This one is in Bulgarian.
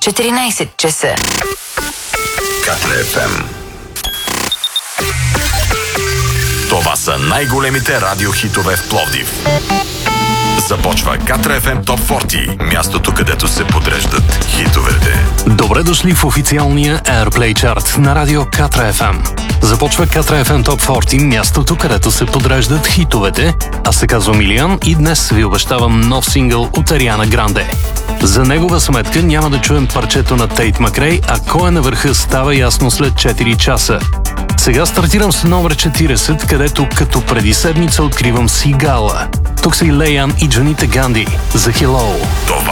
14 часа. Катре FM. Това са най-големите радиохитове в Пловдив. Започва Катре FM Top 40, мястото, където се подреждат хитовете. Добре дошли в официалния Airplay Chart на радио Катре FM. Започва Катре FM Top 40, мястото, където се подреждат хитовете. Аз се казвам Илиян и днес ви обещавам нов сингъл от Ариана Гранде. За негова сметка няма да чуем парчето на Тейт Макрей, а кой е на върха става ясно след 4 часа. Сега стартирам с номер 40, където като преди седмица откривам Сигала. Тук са и Лейан и Джаните Ганди за Hello. Това